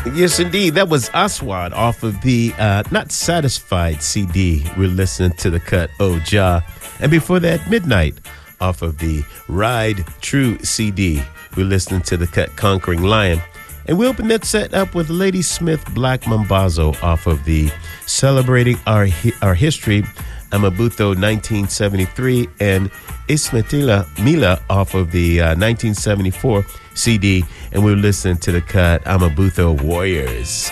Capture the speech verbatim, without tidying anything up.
Yes, indeed. That was Aswad off of the uh, Not Satisfied C D. We're listening to the cut Oh Jah. And before that, Midnight off of the Ride True C D. We're listening to the cut Conquering Lion. And we opened that set up with Lady Smith Black Mambazo off of the Celebrating Our Our History, Amabuto nineteen seventy-three, and Ismetila Mila off of the uh, nineteen seventy-four C D. And we're listening to the cut Amabuto Warriors.